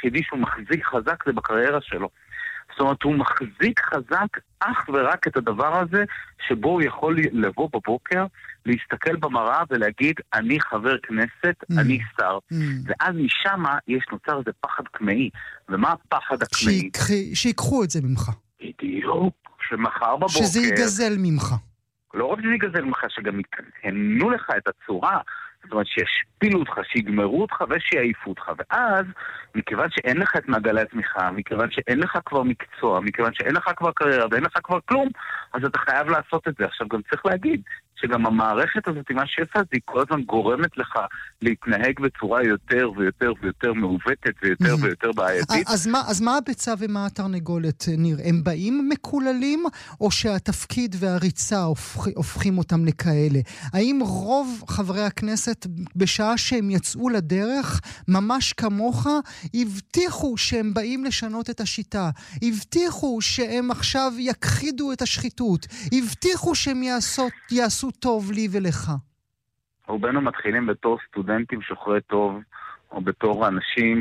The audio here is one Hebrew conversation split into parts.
היחידי שהוא מחזיק חזק זה בקריירה שלו. זאת אומרת, הוא מחזיק חזק אך ורק את הדבר הזה, שבו הוא יכול לבוא בבוקר, להסתכל במראה ולהגיד, אני חבר כנסת, אני שר. ואז משם יש נוצר איזה פחד קמאי. ומה הפחד הקמאי? שיקחו את זה ממך. בדיוק, שמחר בבוקר... שזה ייגזל ממך. לא רק שזה ייגזל ממך, שגם יתקנו לך את הצורה, זאת אומרת שישפילו אותך, שיגמרו אותך ושיעיפו אותך. ואז, מכיוון שאין לך את מעגלי התמיכה, מכיוון שאין לך כבר מקצוע, מכיוון שאין לך כבר קריירה ואין לך כבר כלום, אז אתה חייב לעשות את זה. עכשיו גם צריך להגיד שגם המערכת הזאת, מה שעושה, היא כל הזמן גורמת לך להתנהג בצורה יותר ויותר ויותר מעוותת ויותר ויותר בעייתית. אז מה הביצה ומה התרנגולת, ניר? הם באים מקוללים, או שהתפקיד והריצה הופכים אותם לכאלה? האם רוב חברי הכנסת, בשעה שהם יצאו לדרך, ממש כמוך, הבטיחו שהם באים לשנות את השיטה, הבטיחו שהם עכשיו יכחידו את השחיתות, הבטיחו שהם יעשו טוב לי ולך? רובנו מתחילים בתור סטודנטים שוחרי טוב, או בתור אנשים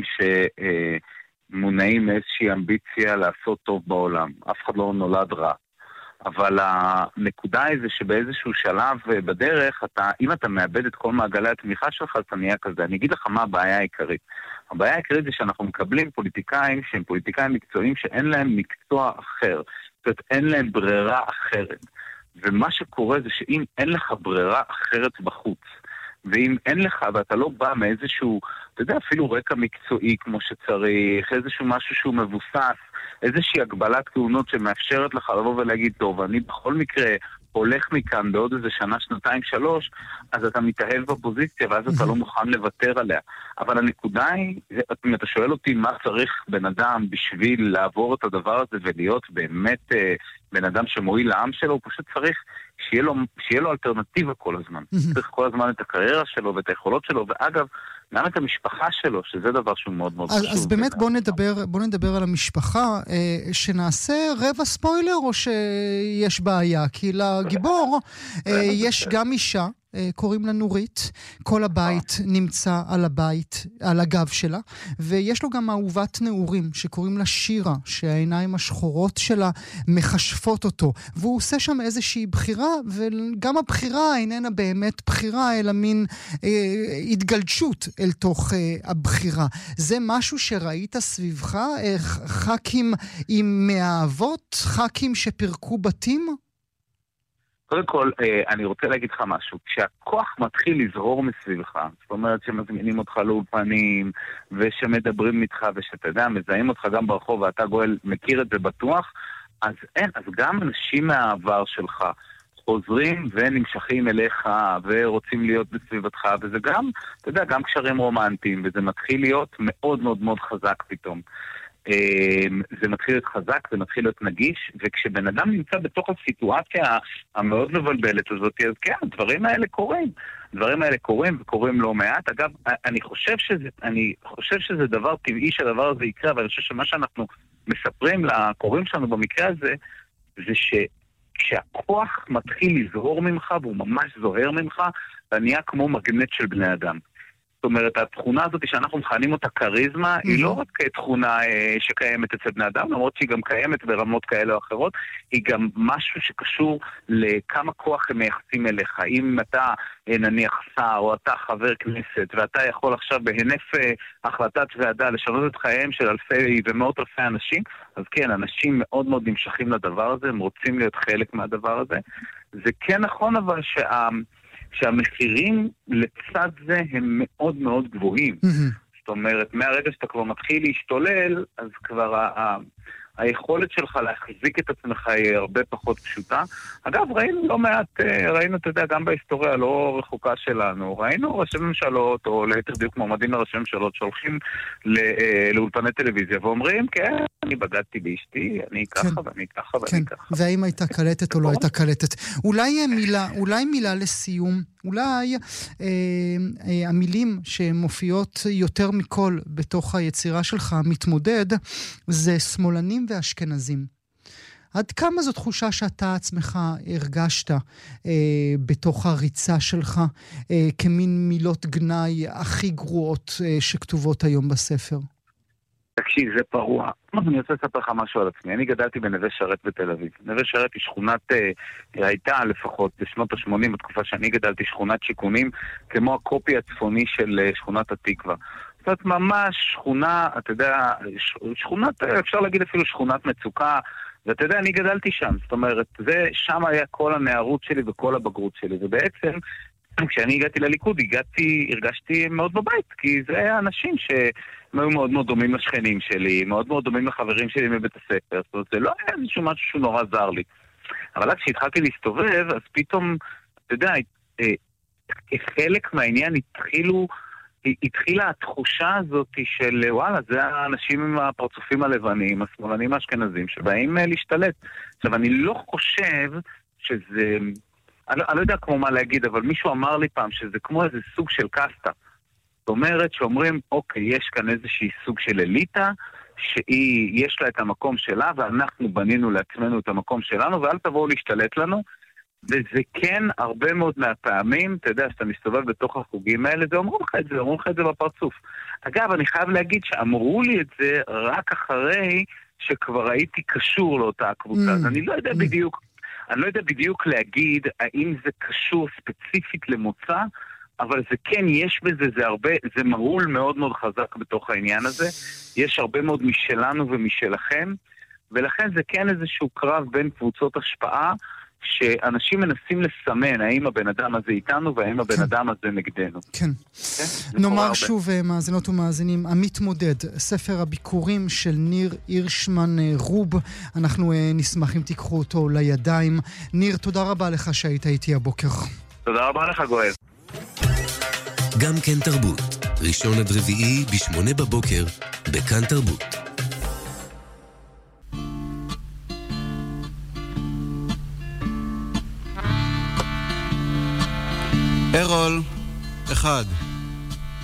שמונעים מאיזושהי אמביציה לעשות טוב בעולם. אף אחד לא נולד רע. אבל הנקודה היא זה שבאיזשהו שלב בדרך, אם אתה מאבד את כל מעגלי התמיכה שלך, אתה נהיה כזה. אני אגיד לך מה הבעיה העיקרית. הבעיה העיקרית זה שאנחנו מקבלים פוליטיקאים שהם פוליטיקאים מקצועיים שאין להם מקצוע אחר. זאת אומרת, אין להם ברירה אחרת. ומה שקורה זה שאם אין לך ברירה אחרת בחוץ, ואם אין לך, ואתה לא בא מאיזשהו, אתה יודע, אפילו רקע מקצועי כמו שצריך, איזשהו משהו שהוא מבוסס, איזושהי הגבלת כהונות שמאפשרת לך לבוא ולהגיד, טוב, אני בכל מקרה הולך מכאן בעוד איזה שנה, שנתיים, 3, אז אתה מתאהב בפוזיציה, ואז אתה לא מוכן לוותר עליה. אבל הנקודה היא, אם אתה שואל אותי מה צריך בן אדם בשביל לעבור את הדבר הזה ולהיות באמת בן אדם שמועיל לעם שלו, הוא פשוט צריך שיהיה לו אלטרנטיבה כל הזמן. צריך כל הזמן את הקריירה שלו ואת היכולות שלו, ואגב, גם את המשפחה שלו, שזה דבר שהוא מאוד מאוד חשוב. אז באמת בוא נדבר על המשפחה, שנעשה רבע ספוילר או שיש בעיה? כי לגיבור יש גם אישה, קוראים לה נורית, כל הבית נמצא על הגב שלה, ויש לו גם אהובת נעורים שקוראים לה שירה, שהעיניים השחורות שלה מחשפות אותו, והוא עושה שם איזושהי בחירה, וגם הבחירה איננה באמת בחירה, אלא מין התגלשות אל תוך הבחירה. זה משהו שראית סביבך? ח"כים עם מאהבות? ח"כים שפרקו בתים? קודם כל, אני רוצה להגיד לך משהו. כשהכוח מתחיל לזהור מסביבך, זאת אומרת שמזמינים אותך לאולפנים, ושמדברים איתך, ושאתה יודע, מזהים אותך גם ברחוב, ואתה גואל מכיר את זה בטוח, אז גם אנשים מהעבר שלך חוזרים ונמשכים אליך, ורוצים להיות בסביבתך, וזה גם, אתה יודע, גם קשרים רומנטיים, וזה מתחיל להיות מאוד מאוד מאוד חזק פתאום. זה מתחיל להיות חזק, זה מתחיל להיות נגיש, וכשבן אדם נמצא בתוך הסיטואציה המאוד מבלבלת הזאת, אז כן, הדברים האלה קורים וקורים לא מעט. אגב, אני חושב שזה דבר טבעי שהדבר הזה יקרה, אבל אני חושב שמה שאנחנו מספרים לקוראים שלנו במקרה הזה, זה שכשהכוח מתחיל לזהור ממך, והוא ממש זוהר ממך, אתה נהיה כמו מגנט של בני אדם. זאת אומרת, התכונה הזאת שאנחנו מכנים אותה קריזמה, היא לא רק תכונה שקיימת אצל בני אדם, למרות שהיא גם קיימת ברמות כאלה או אחרות, היא גם משהו שקשור לכמה כוח הם מייחסים אליך. אם אתה נניח שר, או אתה חבר כנסת, ואתה יכול עכשיו בהינף החלטת ועדה לשנות את חייהם של אלפי ומאות אלפי אנשים, אז כן, אנשים מאוד מאוד נמשכים לדבר הזה, הם רוצים להיות חלק מהדבר הזה. זה כן נכון, אבל שהמחירים לצד זה הם מאוד מאוד גבוהים. זאת אומרת, מהרגע שאתה כבר מתחיל להשתולל, אז כבר היכולת שלך להחזיק את עצמך היא הרבה פחות פשוטה. אגב, ראינו לא מעט, אתה יודע, גם בהיסטוריה הלא רחוקה שלנו, ראינו ראשי ממשלות, או ליתר דיוק מועמדים לראשי ממשלות, שהולכים לאולפני טלוויזיה, ואומרים, כן, אני בגדתי באשתי, אני ככה ואני ככה ואני ככה. והאם הייתה קלטת או לא הייתה קלטת. אולי מילה לסיום, אולי המילים שמופיעות יותר מכל בתוך היצירה שלך, מתמודד, זה שמאלנים ואשכנזים. עד כמה זו תחושה שאתה עצמך הרגשת בתוך הריצה שלך, כמין מילות גנאי הכי גרועות שכתובות היום בספר? תקשיב, זה פרוע. אני רוצה לספר לך משהו על עצמי. אני גדלתי בנווה שרת בתל אביב. נווה שרת היא שכונת, הייתה לפחות בשנות ה-80, בתקופה שאני גדלתי, שכונת שיכונים, כמו הקופי הצפוני של שכונת התקווה. זאת אומרת, ממש שכונה, אתה יודע, שכונת, אפשר להגיד אפילו שכונת מצוקה, ואתה יודע, אני גדלתי שם. זאת אומרת, שם היה כל הנערות שלי וכל הבגרות שלי, ובעצם כשאני הגעתי לליכוד, הרגשתי מאוד בבית, כי זה היה אנשים שהיו מאוד מאוד דומים לשכנים שלי, מאוד מאוד דומים לחברים שלי מבית הספר, זאת אומרת, זה לא היה איזשהו משהו שהוא נורא זר לי. אבל אז כשהתחלתי להסתובב, אז פתאום, אתה יודע, חלק מהעניין התחילה התחושה הזאת של וואלה, זה האנשים עם הפרצופים הלבנים, השמאלנים האשכנזים, שבאים להשתלט. עכשיו, אני לא חושב שזה... אני לא יודע כמו מה להגיד, אבל מישהו אמר לי פעם שזה כמו איזה סוג של קסטה. זאת אומרת שאומרים, אוקיי, יש כאן איזושהי סוג של אליטה, שיש לה את המקום שלה, ואנחנו בנינו לעצמנו את המקום שלנו, ואל תבואו להשתלט לנו. וזה כן, הרבה מאוד מהפעמים, אתה יודע, שאתה מסתובב בתוך החוגים האלה, זה אומרים לך את זה בפרצוף. אגב, אני חייב להגיד שאמרו לי את זה רק אחרי שכבר הייתי קשור לאותה הקבוצה. אז אני לא יודע בדיוק להגיד האם זה קשור ספציפית למוצא, אבל זה כן, יש בזה, זה מהול מאוד מאוד חזק בתוך העניין הזה. יש הרבה מאוד משלנו ומשלכם, ולכן זה כן איזשהו קרב בין קבוצות השפעה, שאנשים מנסים לסמן האם הבן אדם הזה איתנו והאם הבן אדם הזה נגדנו. כן. נאמר שוב, מאזינות ומאזינים, המתמודד, ספר הביקורים של ניר הירשמן רוב. אנחנו נשמח אם תיקחו אותו לידיים. ניר, תודה רבה לך שהיית איתי הבוקר. תודה רבה לך, גואל. גם כן תרבות, ראשון עד רביעי ב8 בבוקר, בכאן תרבות. הרול, אחד.